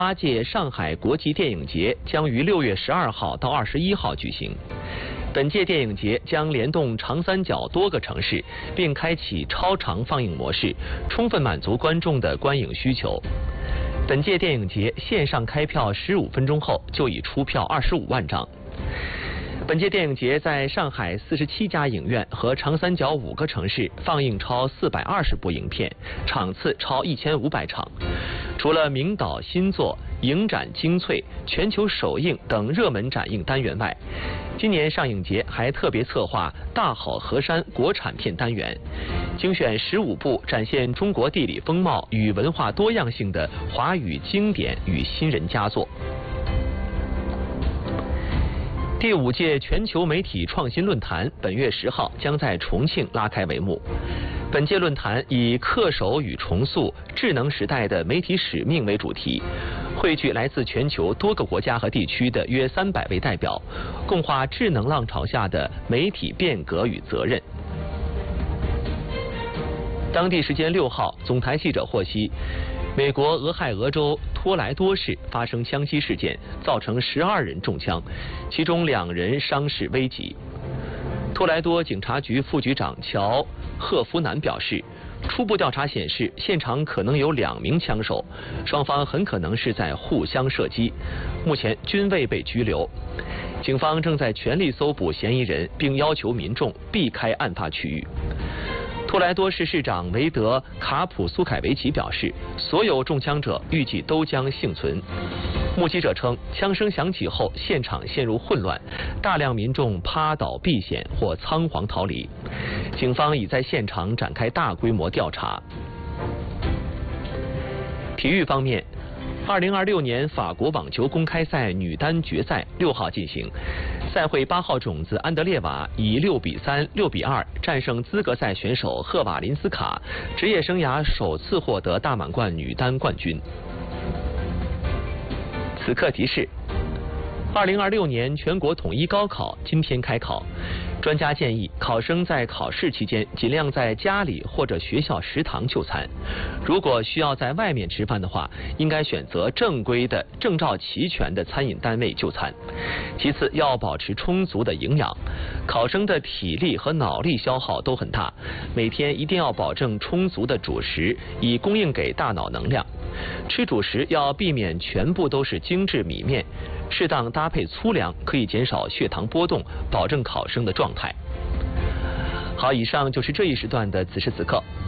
8届上海国际电影节将于6月12号到21号举行。本届电影节将联动长三角多个城市，并开启超长放映模式，充分满足观众的观影需求。本届电影节线上开票15分钟后就已出票25万张。本届电影节在上海47家影院和长三角5个城市放映超420部影片，场次超1500场。除了名导新作、影展精粹、全球首映等热门展映单元外，今年上影节还特别策划大好河山国产片单元，精选15部展现中国地理风貌与文化多样性的华语经典与新人佳作。第5届全球媒体创新论坛本月10号将在重庆拉开帷幕。本届论坛以恪守与重塑智能时代的媒体使命为主题，汇聚来自全球多个国家和地区的约300位代表，共话智能浪潮下的媒体变革与责任。当地时间6号，总台记者获悉，美国俄亥俄州托莱多市发生枪击事件，造成12人中枪，其中2人伤势危急。托莱多警察局副局长乔·赫夫南表示，初步调查显示，现场可能有2名枪手，双方很可能是在互相射击，目前均未被拘留。警方正在全力搜捕嫌疑人，并要求民众避开案发区域。托莱多市市长维德·卡普苏凯维奇表示，所有中枪者预计都将幸存。目击者称，枪声响起后，现场陷入混乱，大量民众趴倒避险或仓皇逃离。警方已在现场展开大规模调查。体育方面，2026年法国网球公开赛女单决赛6号进行，赛会8号种子安德烈瓦以6比3、6比2战胜资格赛选手赫瓦林斯卡，职业生涯首次获得大满贯女单冠军。此刻提示：2026年全国统一高考今天开考，专家建议考生在考试期间尽量在家里或者学校食堂就餐。如果需要在外面吃饭的话，应该选择正规的、证照齐全的餐饮单位就餐。其次，要保持充足的营养。考生的体力和脑力消耗都很大，每天一定要保证充足的主食，以供应给大脑能量。吃主食要避免全部都是精致米面，适当搭配粗粮，可以减少血糖波动，保证考生的状态。好，以上就是这一时段的此时此刻。